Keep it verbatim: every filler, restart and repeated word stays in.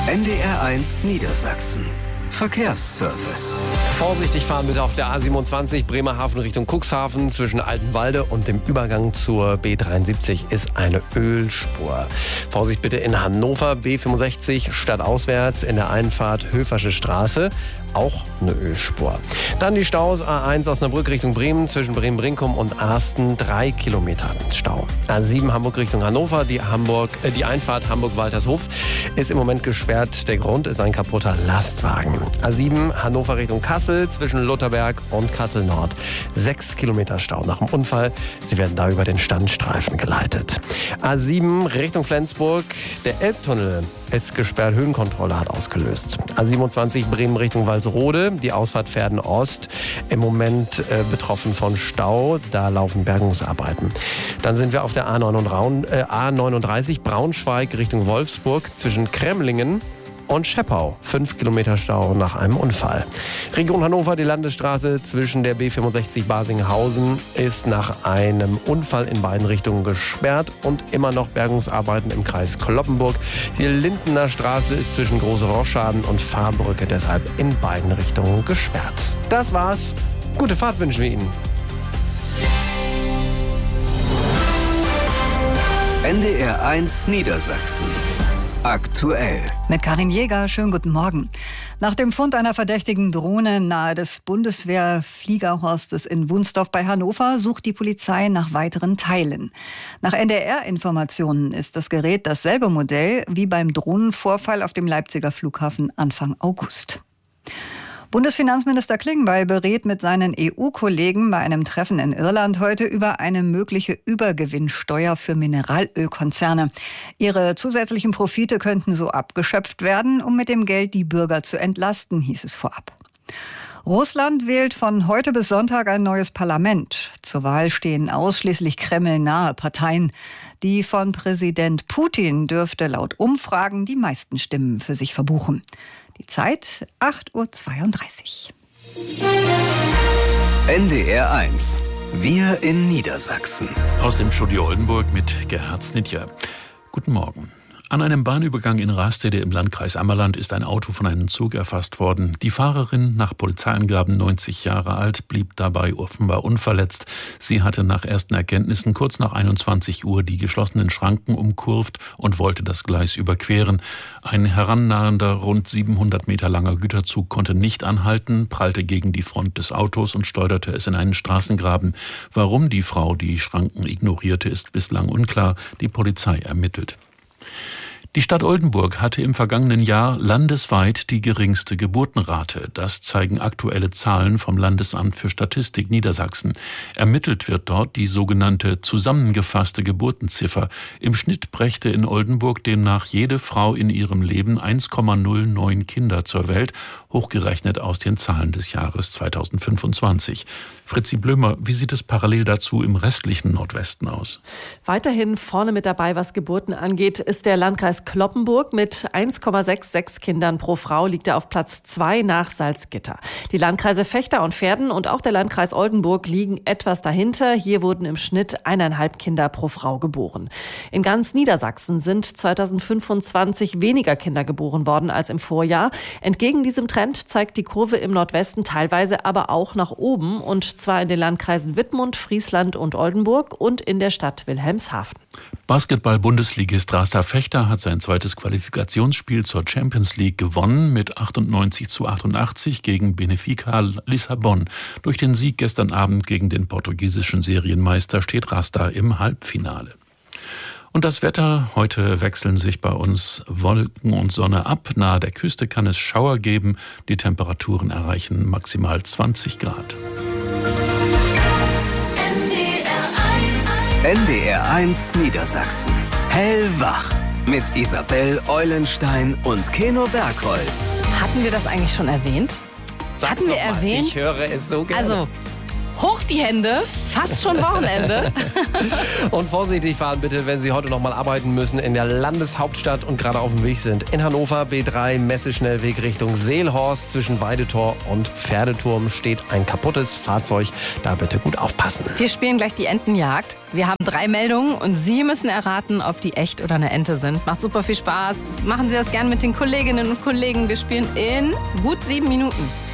N D R eins Niedersachsen. Verkehrsservice. Vorsichtig fahren bitte auf der A siebenundzwanzig Bremerhaven Richtung Cuxhaven. Zwischen Altenwalde und dem Übergang zur B dreiundsiebzig ist eine Ölspur. Vorsicht bitte in Hannover, B fünfundsechzig stadtauswärts in der Einfahrt Höfersche Straße. Auch eine Ölspur. Dann die Staus A eins Osnabrück Richtung Bremen zwischen Bremen-Brinkum und Arsten. Drei Kilometer Stau. A sieben Hamburg Richtung Hannover. Die, Hamburg, äh, die Einfahrt Hamburg-Waltershof ist im Moment gesperrt. Der Grund ist ein kaputter Lastwagen. A sieben Hannover Richtung Kassel zwischen Lutherberg und Kassel-Nord. Sechs Kilometer Stau nach dem Unfall. Sie werden da über den Standstreifen geleitet. A sieben Richtung Flensburg. Der Elbtunnel ist gesperrt. Höhenkontrolle hat ausgelöst. A siebenundzwanzig Bremen Richtung Walsrode. Die Ausfahrt Verden Ost. Im Moment äh, betroffen von Stau. Da laufen Bergungsarbeiten. Dann sind wir auf der A neununddreißig Braunschweig Richtung Wolfsburg zwischen Kremlingen und Scheppau. Fünf Kilometer Stau nach einem Unfall. Region Hannover, die Landesstraße zwischen der B fünfundsechzig Basinghausen ist nach einem Unfall in beiden Richtungen gesperrt und immer noch Bergungsarbeiten im Kreis Cloppenburg. Die Lindener Straße ist zwischen Große Rosschaden und Fahrbrücke deshalb in beiden Richtungen gesperrt. Das war's. Gute Fahrt wünschen wir Ihnen. N D R eins Niedersachsen. Aktuell. Mit Karin Jäger, schönen guten Morgen. Nach dem Fund einer verdächtigen Drohne nahe des Bundeswehr-Fliegerhorstes in Wunsdorf bei Hannover sucht die Polizei nach weiteren Teilen. Nach N D R-Informationen ist das Gerät dasselbe Modell wie beim Drohnenvorfall auf dem Leipziger Flughafen Anfang August. Bundesfinanzminister Klingbeil berät mit seinen E U-Kollegen bei einem Treffen in Irland heute über eine mögliche Übergewinnsteuer für Mineralölkonzerne. Ihre zusätzlichen Profite könnten so abgeschöpft werden, um mit dem Geld die Bürger zu entlasten, hieß es vorab. Russland wählt von heute bis Sonntag ein neues Parlament. Zur Wahl stehen ausschließlich kremlnahe Parteien. Die von Präsident Putin dürfte laut Umfragen die meisten Stimmen für sich verbuchen. Die Zeit acht Uhr zweiunddreißig. N D R eins. Wir in Niedersachsen. Aus dem Studio Oldenburg mit Gerhard Snitjer. Guten Morgen. An einem Bahnübergang in Rastede im Landkreis Ammerland ist ein Auto von einem Zug erfasst worden. Die Fahrerin, nach Polizeiangaben neunzig Jahre alt, blieb dabei offenbar unverletzt. Sie hatte nach ersten Erkenntnissen kurz nach einundzwanzig Uhr die geschlossenen Schranken umkurvt und wollte das Gleis überqueren. Ein herannahender, rund siebenhundert Meter langer Güterzug konnte nicht anhalten, prallte gegen die Front des Autos und steuerte es in einen Straßengraben. Warum die Frau die Schranken ignorierte, ist bislang unklar. Die Polizei ermittelt. Die Stadt Oldenburg hatte im vergangenen Jahr landesweit die geringste Geburtenrate. Das zeigen aktuelle Zahlen vom Landesamt für Statistik Niedersachsen. Ermittelt wird dort die sogenannte zusammengefasste Geburtenziffer. Im Schnitt brächte in Oldenburg demnach jede Frau in ihrem Leben eins Komma null neun Kinder zur Welt, hochgerechnet aus den Zahlen des Jahres zweitausendfünfundzwanzig. Fritzi Blömer, wie sieht es parallel dazu im restlichen Nordwesten aus? Weiterhin vorne mit dabei, was Geburten angeht, ist der Landkreis Cloppenburg. Mit eins Komma sechsundsechzig Kindern pro Frau liegt er auf Platz zwei nach Salzgitter. Die Landkreise Vechta und Verden und auch der Landkreis Oldenburg liegen etwas dahinter. Hier wurden im Schnitt eineinhalb Kinder pro Frau geboren. In ganz Niedersachsen sind zweitausendfünfundzwanzig weniger Kinder geboren worden als im Vorjahr. Entgegen diesem Trend zeigt die Kurve im Nordwesten teilweise aber auch nach oben, und zwar in den Landkreisen Wittmund, Friesland und Oldenburg und in der Stadt Wilhelmshaven. Basketball-Bundesligist Rasta Vechta hat sein zweites Qualifikationsspiel zur Champions League gewonnen mit achtundneunzig zu achtundachtzig gegen Benfica Lissabon. Durch den Sieg gestern Abend gegen den portugiesischen Serienmeister steht Rasta im Halbfinale. Und das Wetter, heute wechseln sich bei uns Wolken und Sonne ab. Nahe der Küste kann es Schauer geben. Die Temperaturen erreichen maximal zwanzig Grad. N D R eins Niedersachsen. Hellwach. Mit Isabel Eulenstein und Keno Bergholz. Hatten wir das eigentlich schon erwähnt? Sag's Hatten wir noch mal. erwähnt? Ich höre es so gerne. Also, Hoch die Hände, fast schon Wochenende. Und vorsichtig fahren bitte, wenn Sie heute noch mal arbeiten müssen in der Landeshauptstadt und gerade auf dem Weg sind. In Hannover B drei Messeschnellweg Richtung Seelhorst zwischen Weidetor und Pferdeturm steht ein kaputtes Fahrzeug. Da bitte gut aufpassen. Wir spielen gleich die Entenjagd. Wir haben drei Meldungen und Sie müssen erraten, ob die echt oder eine Ente sind. Macht super viel Spaß. Machen Sie das gern mit den Kolleginnen und Kollegen. Wir spielen in gut sieben Minuten.